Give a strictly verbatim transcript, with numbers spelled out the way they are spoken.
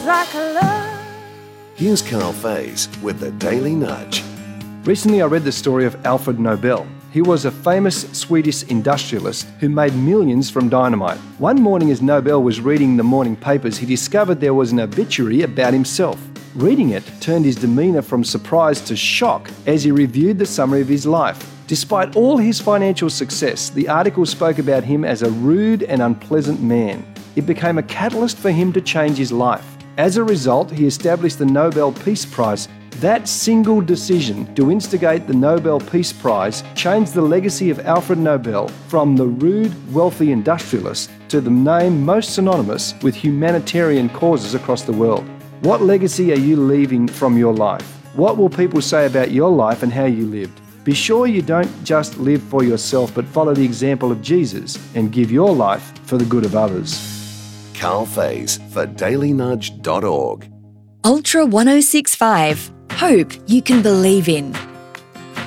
like a love. Here's Carl Faze with the Daily Nudge. Recently I read the story of Alfred Nobel. He was a famous Swedish industrialist who made millions from dynamite. One morning as Nobel was reading the morning papers, he discovered there was an obituary about himself. Reading it turned his demeanour from surprise to shock as he reviewed the summary of his life. Despite all his financial success, the article spoke about him as a rude and unpleasant man. It became a catalyst for him to change his life. As a result, he established the Nobel Peace Prize. That single decision to instigate the Nobel Peace Prize changed the legacy of Alfred Nobel from the rude, wealthy industrialist to the name most synonymous with humanitarian causes across the world. What legacy are you leaving from your life? What will people say about your life and how you lived? Be sure you don't just live for yourself, but follow the example of Jesus and give your life for the good of others. Carl Faze for daily nudge dot org. Ultra one oh six point five. Hope you can believe in.